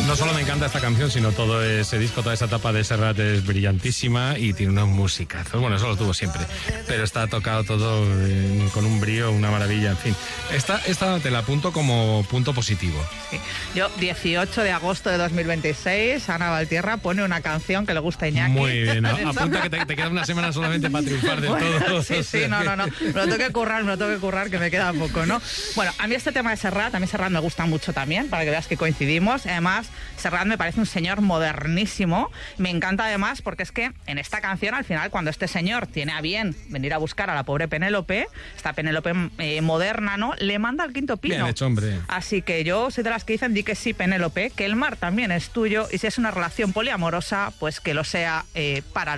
No solo me encanta esta canción, sino todo ese disco, toda esa etapa de Serrat es brillantísima y tiene unos musicazos. Bueno, eso lo tuvo siempre, pero está tocado todo con un brío, una maravilla, en fin. Esta te la apunto como punto positivo. Sí. Yo, 18 de agosto de 2026, Ana Valtierra pone una canción que le gusta a Iñaki. Muy bien, apunta que te queda una semana solamente para triunfar del todo. Sí, sí, no. Me lo tengo que currar, que me queda poco, ¿no? Bueno, a mí este tema de Serrat, me gusta mucho también, para que veas que coincidimos. Además, Serrat me parece un señor modernísimo. Me encanta además porque es que en esta canción, al final, cuando este señor tiene a bien venir a buscar a la pobre Penélope, esta Penélope moderna, ¿no? Le manda al quinto pino. Bien hecho, hombre. Así que yo soy de las que dicen, di que sí, Penélope, que el mar también es tuyo y si es una relación poliamorosa, pues que lo sea para